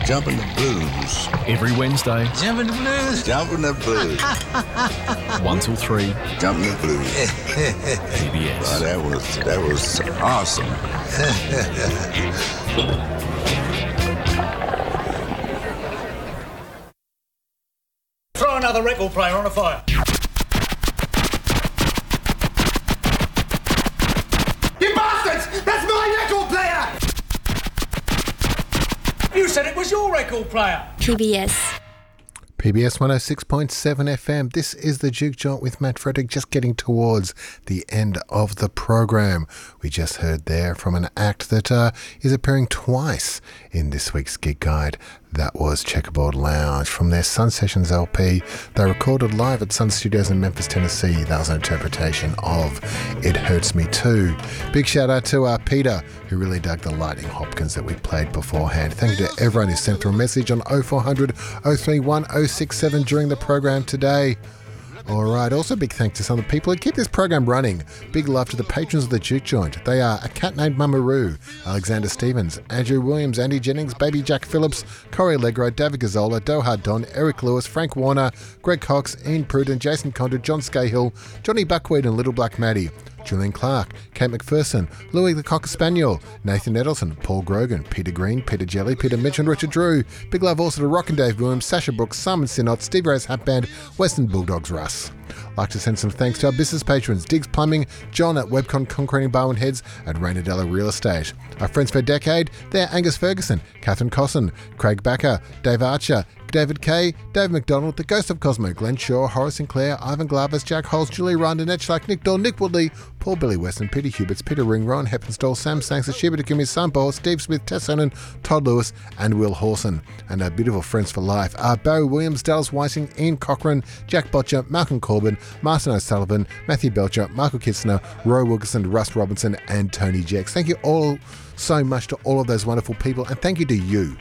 Jumping the blues. Every Wednesday, Jumping the blues. Jumping the blues. 1 till 3, Jumping the blues. PBS. Wow, that was awesome. Throw another record player on a fire. You bastards! That's my record player! You said it was your record player. PBS 106.7 FM. This is the Juke Joint with Matt Frederick, just getting towards the end of the program. We just heard there from an act that is appearing twice in this week's gig guide. That was Checkerboard Lounge from their Sun Sessions LP. They recorded live at Sun Studios in Memphis, Tennessee. That was an interpretation of It Hurts Me Too. Big shout out to Peter, who really dug the Lightning Hopkins that we played beforehand. Thank you to everyone who sent through a message on 0400 031 067 during the program today. Alright, also big thanks to some of the people who keep this program running. Big love to the patrons of the Juke Joint. They are A Cat Named Mamaroo, Alexander Stevens, Andrew Williams, Andy Jennings, Baby Jack Phillips, Corey Allegro, David Gazzola, Dohard Don, Eric Lewis, Frank Warner, Greg Cox, Ian Pruden, Jason Condon, John Scahill, Johnny Buckwheat and Little Black Maddie, Julian Clark, Kate McPherson, Louis the Cocker Spaniel, Nathan Edelson, Paul Grogan, Peter Green, Peter Jelly, Peter Mitch and Richard Drew. Big love also to Rock and Dave Williams, Sasha Brooks, Simon Sinot, Steve Rose Hat Band, Western Bulldogs Russ. Like to send some thanks to our business patrons, Diggs Plumbing, John at Webcon Concreting Barwon Heads, and Rainadella Real Estate. Our friends for a decade, they're Angus Ferguson, Catherine Cosson, Craig Backer, Dave Archer, David Kay, Dave McDonald, The Ghost of Cosmo, Glenn Shaw, Horace Sinclair, Ivan Glavas, Jack Holes, Julie Ryan, Netchlack, Nick Dahl, Nick Woodley, Paul Billy Weston, Peter Huberts, Peter Ring, Ron Heppenstall, Sam Stanks, Shiba Takumi, Sam Ball, Steve Smith, Tess Hannon, Todd Lewis, and Will Horson. And our beautiful friends for life are Barry Williams, Dallas Whiting, Ian Cochran, Jack Botcher, Malcolm Corbin, Martin O'Sullivan, Matthew Belcher, Michael Kitsner, Roy Wilkerson, Russ Robinson, and Tony Jex. Thank you all so much to all of those wonderful people, and thank you to you.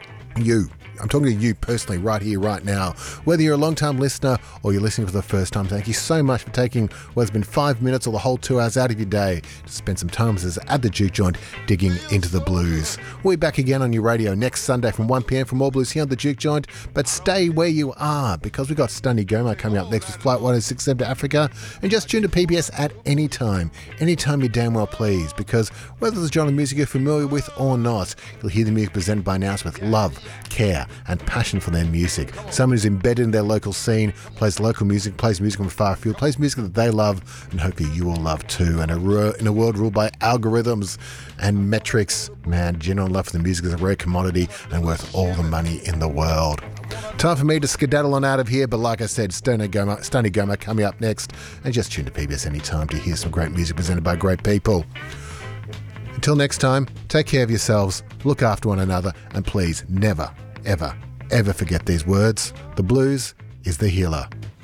I'm talking to you personally right here, right now. Whether you're a long-time listener or you're listening for the first time, thank you so much for taking what's been 5 minutes or the whole 2 hours out of your day to spend some time with us at the Juke Joint digging into the blues. We'll be back again on your radio next Sunday from 1 p.m. for more blues here on the Juke Joint, but stay where you are because we've got Stunny Goma coming up next with Flight 1067 to Africa, and just tune to PBS at any time you damn well please, because whether it's a genre of music you're familiar with or not, you'll hear the music presented by announcers with love, care, and passion for their music. Someone who's embedded in their local scene, plays local music, plays music from far afield, plays music that they love, and hopefully you will love too. And in a world ruled by algorithms and metrics, man, genuine love for the music is a rare commodity and worth all the money in the world. Time for me to skedaddle on out of here, but like I said, Stunny Goma coming up next, and just tune to PBS anytime to hear some great music presented by great people. Until next time, take care of yourselves, look after one another, and please never, ever forget these words. The blues is the healer.